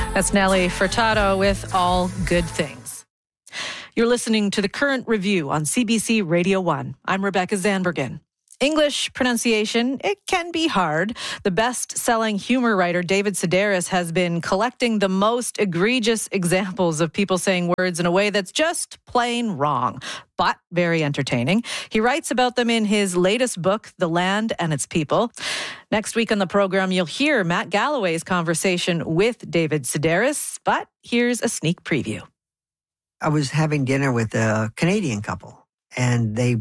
That's Nelly Furtado with All Good Things. You're listening to The Current Review on CBC Radio 1. I'm Rebecca Zandbergen. English pronunciation, it can be hard. The best-selling humor writer David Sedaris has been collecting the most egregious examples of people saying words in a way that's just plain wrong, but very entertaining. He writes about them in his latest book, The Land and Its People. Next week on the program, you'll hear Matt Galloway's conversation with David Sedaris, but here's a sneak preview. I was having dinner with a Canadian couple, and they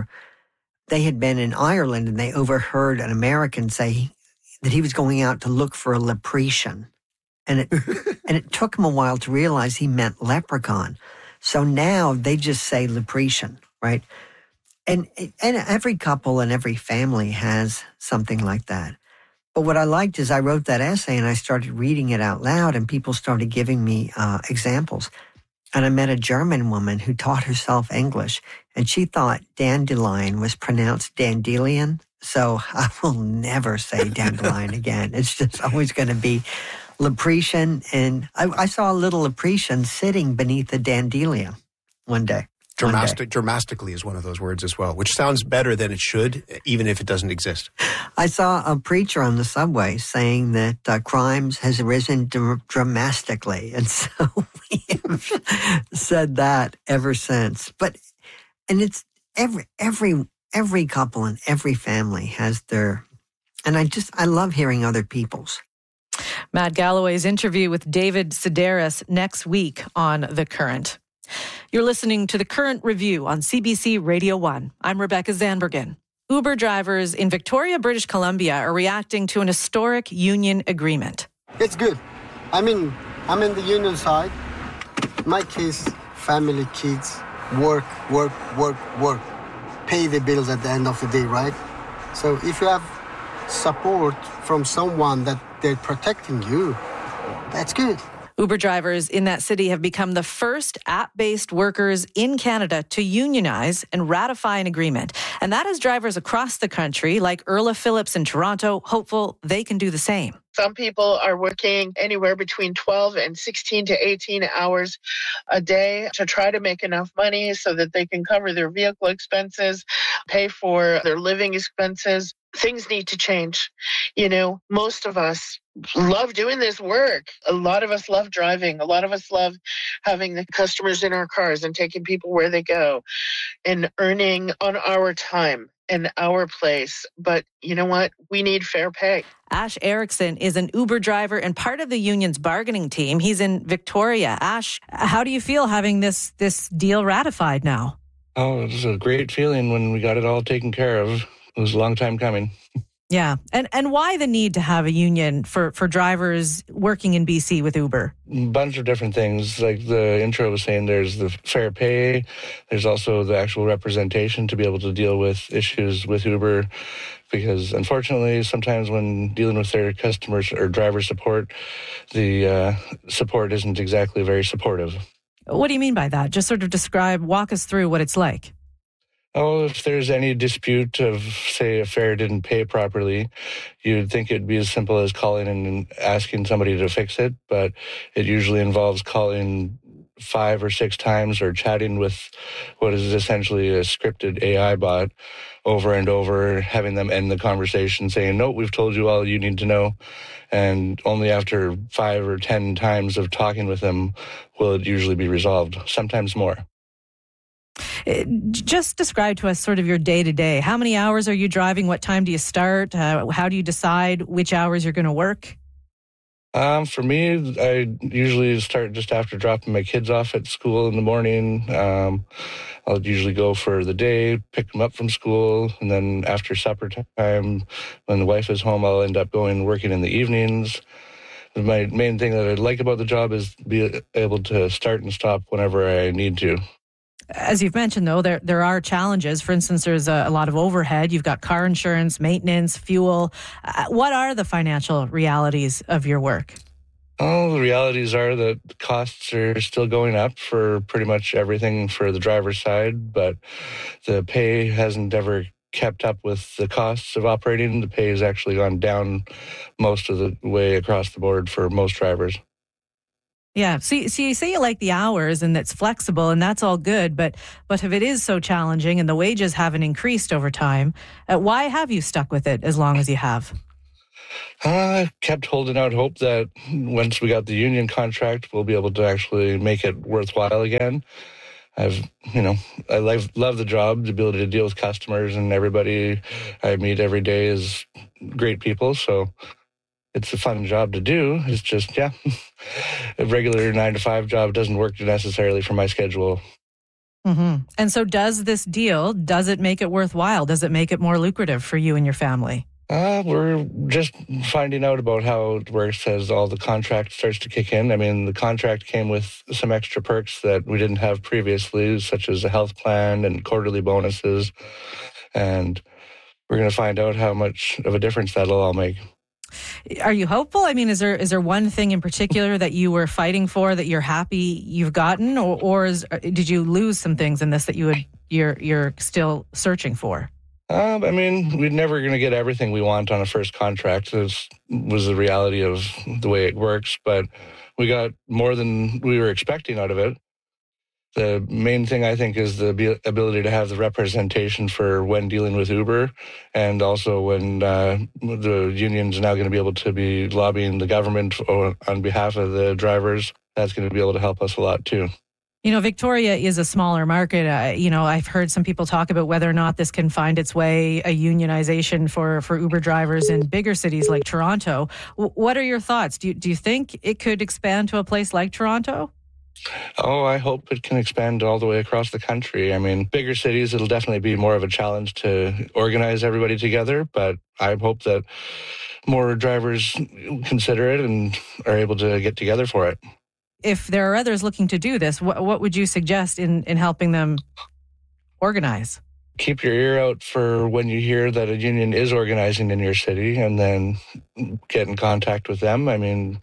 had been in Ireland, and they overheard an American say that he was going out to look for a leprechaun. And it took him a while to realize he meant leprechaun. So now they just say leprechaun, right? And every couple and every family has something like that. But what I liked is I wrote that essay and I started reading it out loud, and people started giving me examples. And I met a German woman who taught herself English, and she thought dandelion was pronounced dandelion. So I will never say dandelion again. It's just always going to be leprechaun. And I saw a little leprechaun sitting beneath a dandelion one day. Dramatically is one of those words as well, which sounds better than it should, even if it doesn't exist. I saw a preacher on the subway saying that crimes has risen dramatically. And so we have said that ever since. And it's every couple and every family has their, and I love hearing other people's. Matt Galloway's interview with David Sedaris next week on The Current. You're listening to The Current Review on CBC Radio 1. I'm Rebecca Zandbergen. Uber drivers in Victoria, British Columbia are reacting to an historic union agreement. It's good. I'm in the union side. My case, family, kids, work, pay the bills at the end of the day, right? So if you have support from someone that they're protecting you, that's good. Uber drivers in that city have become the first app-based workers in Canada to unionize and ratify an agreement. And that has drivers across the country, like Erla Phillips in Toronto, hopeful they can do the same. Some people are working anywhere between 12 and 16 to 18 hours a day to try to make enough money so that they can cover their vehicle expenses, pay for their living expenses. Things need to change. You know, most of us love doing this work. A lot of us love driving. A lot of us love having the customers in our cars and taking people where they go and earning on our time and our place. But you know what? We need fair pay. Ash Erickson is an Uber driver and part of the union's bargaining team. He's in Victoria. Ash, how do you feel having this deal ratified now? Oh, it was a great feeling when we got it all taken care of. It was a long time coming. Yeah. And why the need to have a union for drivers working in BC with Uber? A bunch of different things. Like the intro was saying, there's the fair pay. There's also the actual representation to be able to deal with issues with Uber. Because unfortunately, sometimes when dealing with their customers or driver support, the support isn't exactly very supportive. What do you mean by that? Just sort of walk us through what it's like. Oh, if there's any dispute of, say, a fare didn't pay properly, you'd think it'd be as simple as calling and asking somebody to fix it, but it usually involves calling 5 or 6 times or chatting with what is essentially a scripted AI bot over and over, having them end the conversation saying, no, we've told you all you need to know. And only after 5 or 10 times of talking with them will it usually be resolved, sometimes more. Just describe to us sort of your day-to-day. How many hours are you driving? What time do you start? How do you decide which hours you're going to work? For me, I usually start just after dropping my kids off at school in the morning. I'll usually go for the day, pick them up from school, and then after supper time, when the wife is home, I'll end up working in the evenings. My main thing that I like about the job is be able to start and stop whenever I need to. As you've mentioned, though, there are challenges. For instance, there's a lot of overhead. You've got car insurance, maintenance, fuel. What are the financial realities of your work? Oh, the realities are that the costs are still going up for pretty much everything for the driver's side, but the pay hasn't ever kept up with the costs of operating. The pay has actually gone down most of the way across the board for most drivers. Yeah. So you say you like the hours and it's flexible and that's all good, but if it is so challenging and the wages haven't increased over time, why have you stuck with it as long as you have? I kept holding out hope that once we got the union contract, we'll be able to actually make it worthwhile again. I love the job, the ability to deal with customers, and everybody I meet every day is great people. So it's a fun job to do. It's just, a regular 9-to-5 job doesn't work necessarily for my schedule. Mm-hmm. And so does this deal, does it make it worthwhile? Does it make it more lucrative for you and your family? We're just finding out about how it works as all the contract starts to kick in. I mean, the contract came with some extra perks that we didn't have previously, such as a health plan and quarterly bonuses. And we're going to find out how much of a difference that'll all make. Are you hopeful? I mean, is there one thing in particular that you were fighting for that you're happy you've gotten, or did you lose some things in this that you're still searching for? I mean, we're never going to get everything we want on a first contract. This was the reality of the way it works, but we got more than we were expecting out of it. The main thing, I think, is the ability to have the representation for when dealing with Uber, and also when the union's now going to be able to be lobbying the government on behalf of the drivers. That's going to be able to help us a lot, too. You know, Victoria is a smaller market. I've heard some people talk about whether or not this can find its way, a unionization for Uber drivers in bigger cities like Toronto. What are your thoughts? Do you think it could expand to a place like Toronto? Oh, I hope it can expand all the way across the country. I mean, bigger cities, it'll definitely be more of a challenge to organize everybody together, but I hope that more drivers consider it and are able to get together for it. If there are others looking to do this, what would you suggest in helping them organize? Keep your ear out for when you hear that a union is organizing in your city, and then get in contact with them. I mean,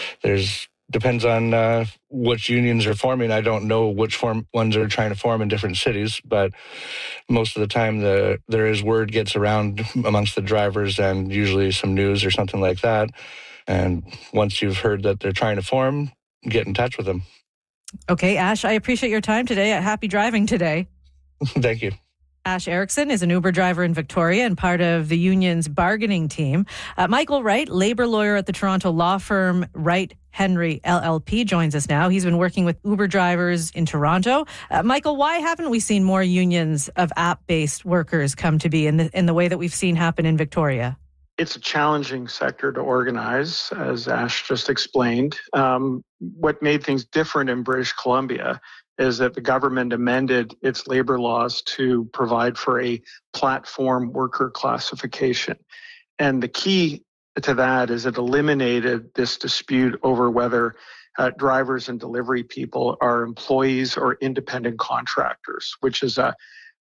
depends on which unions are forming. I don't know which ones are trying to form in different cities, but most of the time there is word gets around amongst the drivers and usually some news or something like that. And once you've heard that they're trying to form, get in touch with them. Okay, Ash, I appreciate your time today. Happy driving today. Thank you. Ash Erickson is an Uber driver in Victoria and part of the union's bargaining team. Michael Wright, labor lawyer at the Toronto law firm Wright Henry LLP, joins us now. He's been working with Uber drivers in Toronto. Michael, why haven't we seen more unions of app-based workers come to be in the way that we've seen happen in Victoria? It's a challenging sector to organize, as Ash just explained. What made things different in British Columbia is that the government amended its labor laws to provide for a platform worker classification. And the key to that is it eliminated this dispute over whether drivers and delivery people are employees or independent contractors, which is a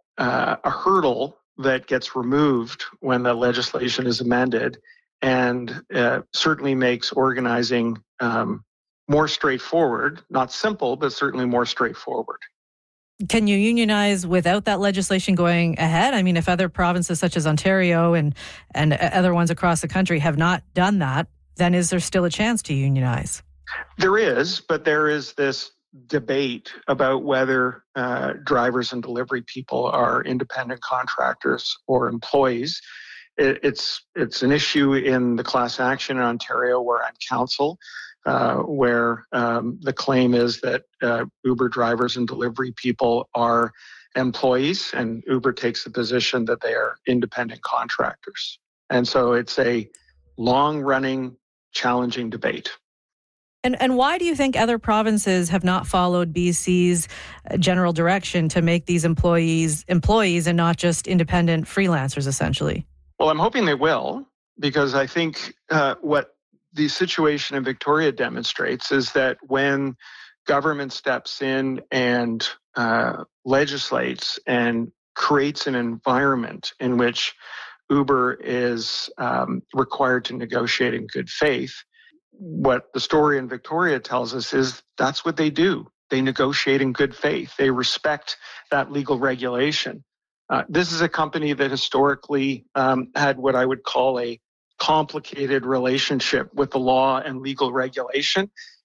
hurdle that gets removed when the legislation is amended, and certainly makes organizing more straightforward, not simple, but certainly more straightforward. Can you unionize without that legislation going ahead? I mean, if other provinces such as Ontario and other ones across the country have not done that, then is there still a chance to unionize? There is, but there is this debate about whether drivers and delivery people are independent contractors or employees. It's an issue in the class action in Ontario where I'm counsel, where the claim is that Uber drivers and delivery people are employees, and Uber takes the position that they are independent contractors. And so it's a long-running, challenging debate. And why do you think other provinces have not followed BC's general direction to make these employees and not just independent freelancers, essentially? Well, I'm hoping they will, because I think what the situation in Victoria demonstrates is that when government steps in and legislates and creates an environment in which Uber is required to negotiate in good faith, what the story in Victoria tells us is that's what they do. They negotiate in good faith. They respect that legal regulation. This is a company that historically had what I would call a complicated relationship with the law and legal regulation.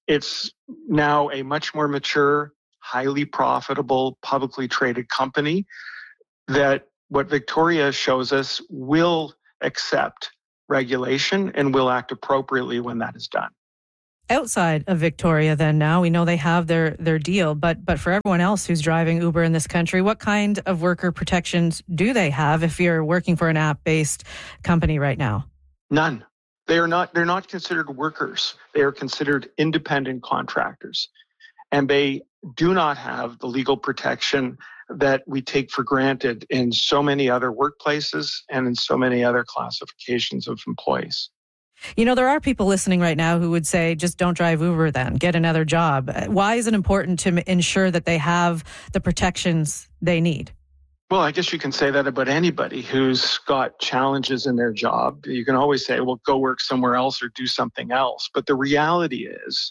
It's now a much more mature, highly profitable, publicly traded company that what Victoria shows us will accept regulation and will act appropriately when that is done. Outside of Victoria then now, we know they have their deal, but for everyone else who's driving Uber in this country, what kind of worker protections do they have if you're working for an app-based company right now? None. They're not considered workers. They are considered independent contractors. And they do not have the legal protection that we take for granted in so many other workplaces and in so many other classifications of employees. You know, there are people listening right now who would say, just don't drive Uber then, get another job. Why is it important to ensure that they have the protections they need? Well, I guess you can say that about anybody who's got challenges in their job. You can always say, well, go work somewhere else or do something else. But the reality is,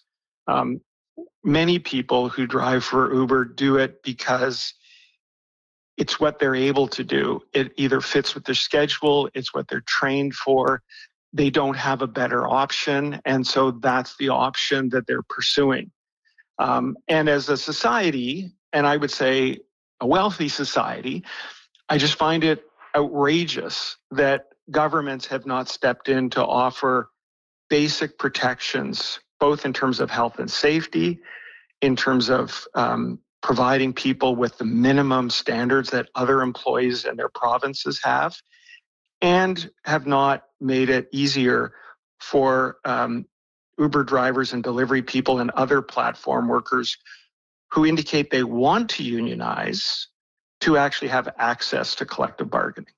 many people who drive for Uber do it because it's what they're able to do. It either fits with their schedule, it's what they're trained for. They don't have a better option, and so that's the option that they're pursuing. And as a society, and I would say a wealthy society, I just find it outrageous that governments have not stepped in to offer basic protections, both in terms of health and safety, in terms of providing people with the minimum standards that other employees in their provinces have, and have not made it easier for Uber drivers and delivery people and other platform workers who indicate they want to unionize to actually have access to collective bargaining.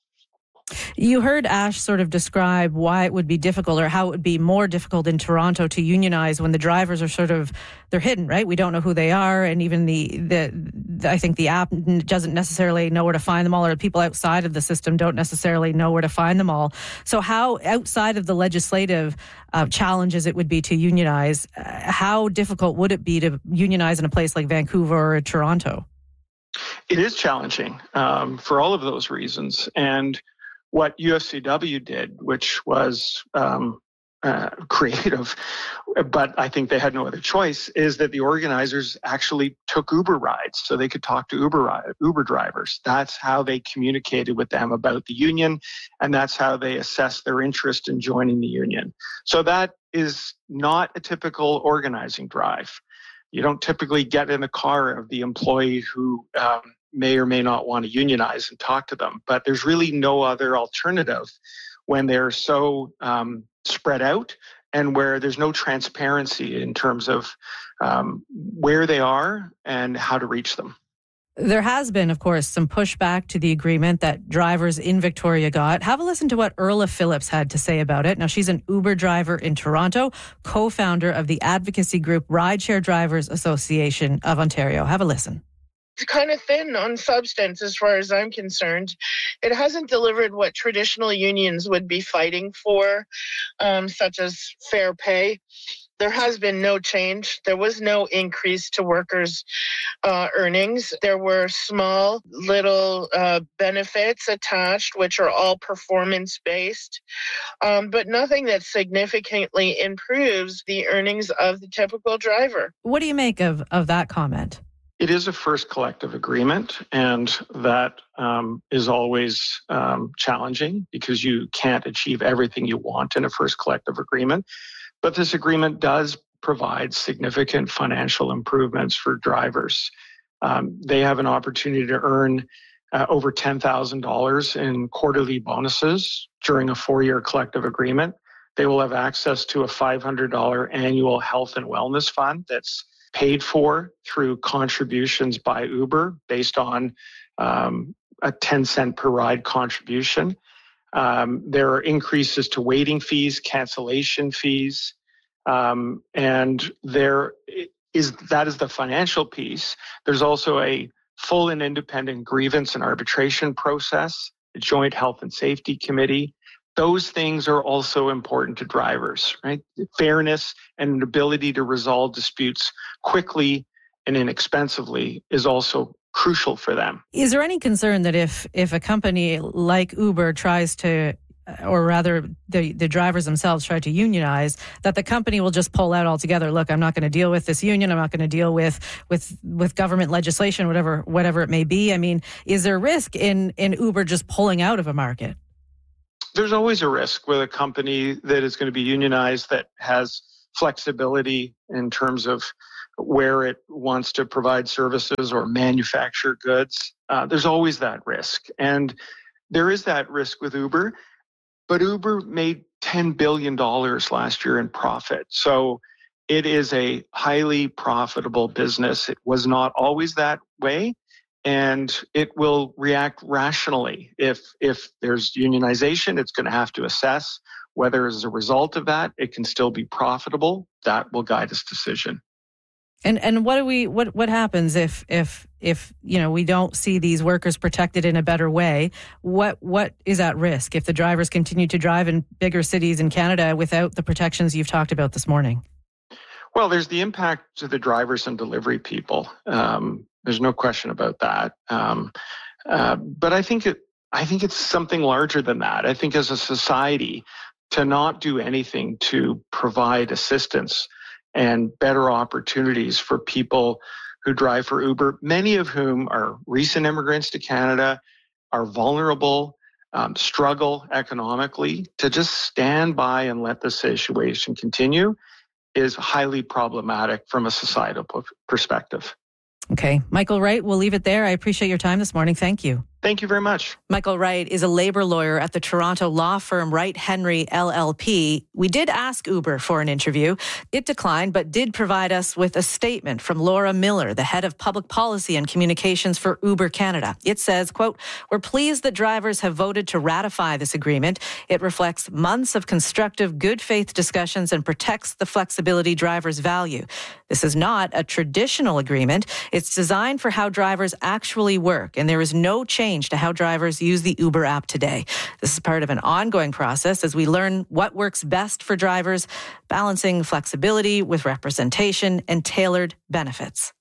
You heard Ash sort of describe why it would be difficult, or how it would be more difficult in Toronto to unionize when the drivers are they're hidden, right? We don't know who they are, and even I think the app doesn't necessarily know where to find them all, or people outside of the system don't necessarily know where to find them all. So how, outside of the legislative challenges it would be to unionize, how difficult would it be to unionize in a place like Vancouver or Toronto? It is challenging for all of those reasons. And what UFCW did, which was creative, but I think they had no other choice, is that the organizers actually took Uber rides so they could talk to Uber drivers. That's how they communicated with them about the union, and that's how they assessed their interest in joining the union. So that is not a typical organizing drive. You don't typically get in the car of the employee who may or may not want to unionize and talk to them. But there's really no other alternative when they're so spread out and where there's no transparency in terms of where they are and how to reach them. There has been, of course, some pushback to the agreement that drivers in Victoria got. Have a listen to what Erla Phillips had to say about it. Now, she's an Uber driver in Toronto, co-founder of the advocacy group Rideshare Drivers Association of Ontario. Have a listen. It's kind of thin on substance as far as I'm concerned. It hasn't delivered what traditional unions would be fighting for, such as fair pay. There has been no change. There was no increase to workers' earnings. There were small little benefits attached, which are all performance-based, but nothing that significantly improves the earnings of the typical driver. What do you make of that comment? It is a first collective agreement, and that is always challenging because you can't achieve everything you want in a first collective agreement. But this agreement does provide significant financial improvements for drivers. They have an opportunity to earn over $10,000 in quarterly bonuses during a 4-year collective agreement. They will have access to a $500 annual health and wellness fund that's paid for through contributions by Uber based on a 10-cent per ride contribution. There are increases to waiting fees, cancellation fees, and that is the financial piece. There's also a full and independent grievance and arbitration process, a joint health and safety committee. Those things are also important to drivers, right? Fairness and an ability to resolve disputes quickly and inexpensively is also crucial for them. Is there any concern that if a company like Uber tries to or rather the drivers themselves try to unionize, that the company will just pull out altogether. Look, I'm not going to deal with this union. I'm not going to deal with government legislation, whatever it may be. I mean, is there risk in Uber just pulling out of a market? There's always a risk with a company that is going to be unionized that has flexibility in terms of where it wants to provide services or manufacture goods. There's always that risk. And there is that risk with Uber. But Uber made $10 billion last year in profit. So it is a highly profitable business. It was not always that way. And it will react rationally. If there's unionization, it's going to have to assess whether as a result of that, it can still be profitable. That will guide its decision. And what happens if we don't see these workers protected in a better way? What is at risk if the drivers continue to drive in bigger cities in Canada without the protections you've talked about this morning? Well, there's the impact to the drivers and delivery people. There's no question about that. But I think it's something larger than that. I think as a society, to not do anything to provide assistance and better opportunities for people who drive for Uber, many of whom are recent immigrants to Canada, are vulnerable, struggle economically, to just stand by and let the situation continue is highly problematic from a societal perspective. Okay. Michael Wright, we'll leave it there. I appreciate your time this morning. Thank you. Thank you very much. Michael Wright is a labor lawyer at the Toronto law firm Wright Henry LLP. We did ask Uber for an interview. It declined, but did provide us with a statement from Laura Miller, the head of public policy and communications for Uber Canada. It says, quote, "We're pleased that drivers have voted to ratify this agreement. It reflects months of constructive, good faith discussions and protects the flexibility drivers value. This is not a traditional agreement. It's designed for how drivers actually work, and there is no change to how drivers use the Uber app today. This is part of an ongoing process as we learn what works best for drivers, balancing flexibility with representation and tailored benefits."